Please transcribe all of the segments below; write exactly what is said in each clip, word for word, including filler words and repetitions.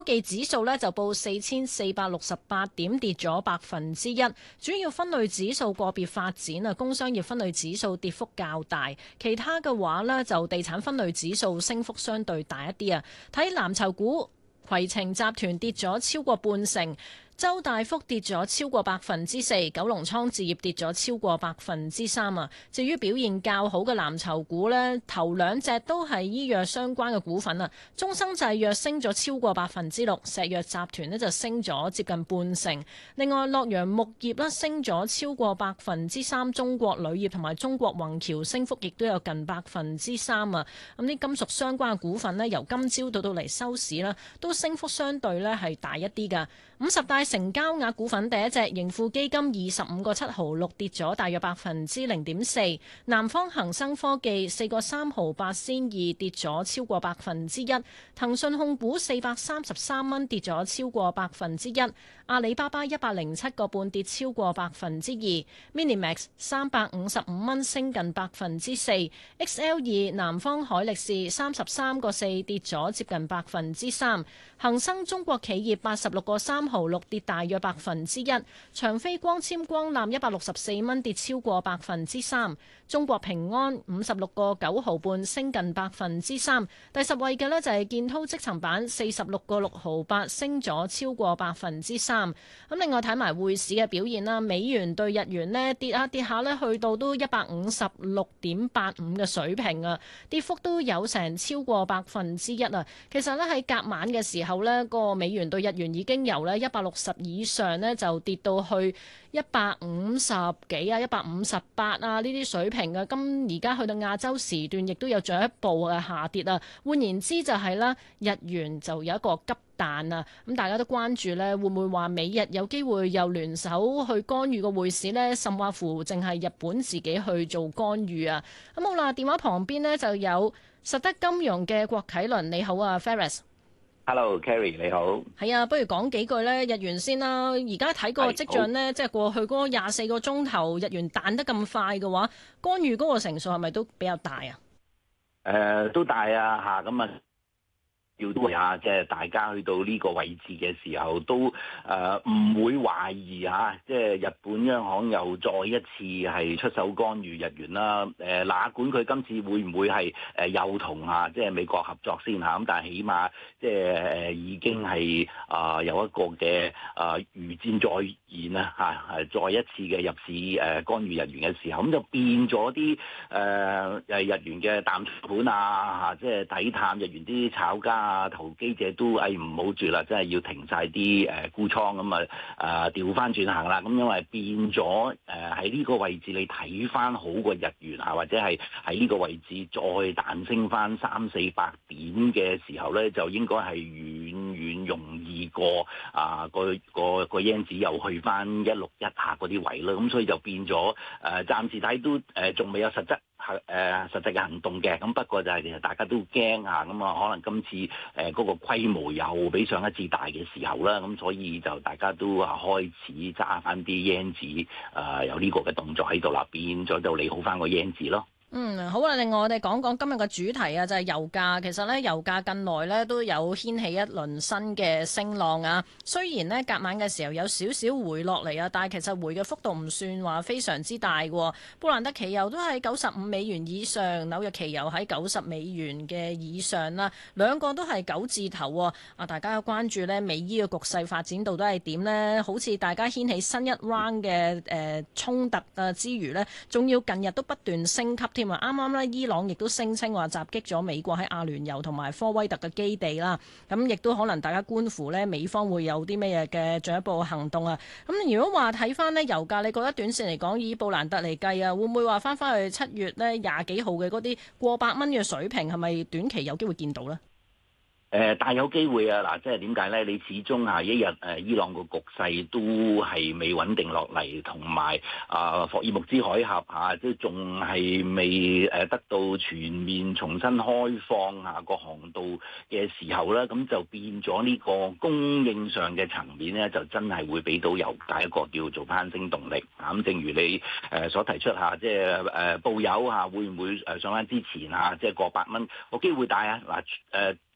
科技指數呢就報四千四百六十八點，跌咗百分之一。主要分類指數個別發展啊，工商業分類指數跌幅較大，其他嘅話呢，就地產分類指數升幅相對大一啲啊。睇藍籌股，攜程集團跌咗超過半成。周大福跌咗超過百分之四，九龍倉置業跌咗超過百分之三啊。至於表現較好嘅藍籌股呢，頭兩隻都係醫藥相關嘅股份啊。中生製藥升咗超過百分之六，石藥集團呢就升咗接近半成。另外，洛陽木業呢升咗超過百分之三，中國鋁業同埋中國宏橋升幅亦都有近百分之三啊。咁啲金屬相關嘅股份呢，由今朝到到嚟收市啦，都升幅相對呢係大一啲㗎。五十大成交額股份第一隻盈富基金二十五個七毫六跌咗大約百分之零點四，南方恒生科技四個三毫八仙二跌咗超過百分之一，騰訊控股四百三十三蚊跌咗超過百分之一，阿里巴巴一百零七個半跌超過百分之二 ，Minimax 三百五十五蚊升近百分之四 ，X L 二南方海力士三十三個四跌咗接近百分之三，恒生中國企業八十六個三毫六跌大約百分之一，長飛光纖光纜一百六十四蚊跌超過百分之三，中國平安五十六個九毫半升近百分之三，第十位嘅呢就係建滔積層板四十六個六毫八升咗超過百分之三。咁另外睇埋匯市嘅表現啦，美元對日元呢跌下跌下呢去到都一百五十六點八五嘅水平啊，跌幅都有成超過百分之一啊。其實呢，喺隔晚嘅時候呢，個美元對日元已經由呢一百六十以上呢就跌到去一百五十幾啊、一百五十八啊呢啲水平啊。咁而家去到亞洲時段，亦都有進一步嘅下跌啊。換言之就係啦，日元就有一個急彈啊。咁大家都關注呢，會唔會話美日有機會又聯手去干預個匯市呢？甚或乎淨係日本自己去做干預啊？咁好啦，電話旁邊呢就有實德金融嘅郭啟倫，你好啊 Ferris。 Hello，Carrie 你好。 係啊，不如講幾句呢日元先啦。而家睇個跡象呢，即係過去嗰廿四個鐘頭，日元彈得咁快嘅話，干預嗰個成數係咪都比較大啊？ 誒、呃，都大啊嚇，咁啊。要都啊，即係大家去到呢個位置嘅時候，都誒唔、呃、會懷疑嚇，即係日本央行又再一次係出手干預日元啦。誒、呃，哪管佢今次會唔會係誒又同嚇即係美國合作先嚇，咁但係起碼即係誒已經係啊、呃、有一個嘅啊如箭在現啊嚇，係再一次嘅入市誒干預日元嘅時候，咁就變咗啲誒誒日元嘅淡盤啊嚇，即係睇淡日元啲炒家。啊！投機者都誒唔好住啦，真係要停晒啲誒沽倉咁啊！誒調翻轉行啦，咁因為變咗誒喺呢個位置你睇翻好過日元啊，或者係喺呢個位置再彈升翻三四百點嘅時候咧，就應該係遠遠容易過啊個個個 yen 紙又去翻一六一下嗰啲位啦，咁所以就變咗誒暫時睇都誒仲未有實質。係誒、呃、實際嘅行動嘅，咁不過就係其實大家都驚啊，咁啊可能今次誒嗰、呃那個規模又比上一次大嘅時候啦，咁所以就大家都啊開始揸翻啲 yen 紙，誒有呢個嘅動作喺度啦，變咗就利好翻個 yen 紙咯。 嗯，好啊！另外我哋講講今日嘅主題啊，就係油價。其實咧，油價近來咧都有掀起一輪新嘅升浪啊。雖然呢，隔晚嘅時候有少少回落嚟啊，但係其實回嘅幅度唔算話非常之大嘅。布蘭德期油都喺九十五美元以上，紐約期油喺九十美元嘅以上啦，兩個都係九字頭啊。啊，大家關注呢美伊嘅局勢發展到底係點呢？好似大家掀起新一 round 嘅誒衝突啊之餘呢，仲要近日都不斷升級。啱啱咧，伊朗亦都聲稱話襲擊咗美國喺阿聯酋同埋科威特嘅基地啦。咁亦都可能大家觀乎呢美方會有啲咩嘢嘅進一步行動啊。咁如果話睇翻呢油價，你覺得短線嚟講，以布蘭特嚟計啊，會唔會話翻翻去七月呢廿幾號嘅嗰啲過百蚊嘅水平，係咪短期有機會見到呢？ 誒大有機會啊！嗱，即係點解咧？你始終係一日誒伊朗個局勢都係未穩定落嚟，同埋啊霍爾木茲海峽嚇，即係仲係未誒得到全面重新開放下個航道嘅時候咧，咁就變咗呢個供應上嘅層面咧，就真係會俾到油價一個叫做攀升動力。咁正如你誒所提出下，即係誒布油嚇會唔會誒上翻之前嚇，即係過百蚊個機會大啊！嗱誒當然就係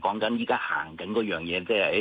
講緊依家行緊嗰樣嘢，即係